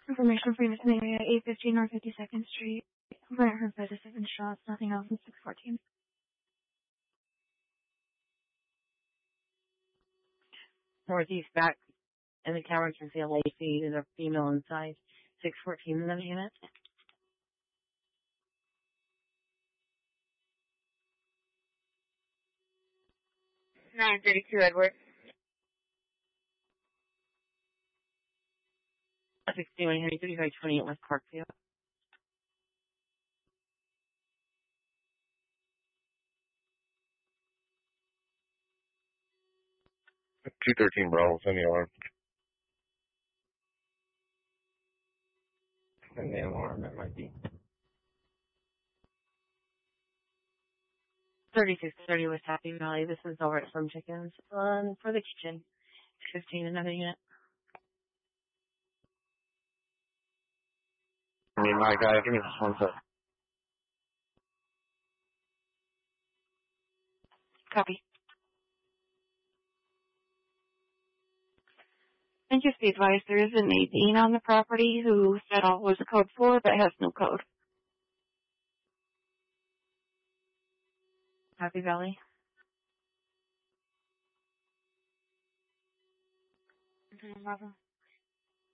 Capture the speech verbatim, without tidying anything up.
Information for Miss Area, eight fifteen North fifty-second Street. Complainant heard five to seven shots, nothing else in six fourteen. Northeast back, and the camera can see a lady. There's a female inside. six fourteen in the unit. nine thirty-two Edward. sixty-one Henry, thirty-five twenty-eight West Parkview. two thirteen Bravo, send the alarm. Send the alarm, that might be. thirty-six thirty West Happy Valley. This is over at Some Chickens. Um, for the kitchen. fifteen, another unit. I mean, my guy, give me this one sec. Copy. And just be advised, there is a Nadine on the property who said all was code four, but has no code. Happy Valley. Mm-hmm.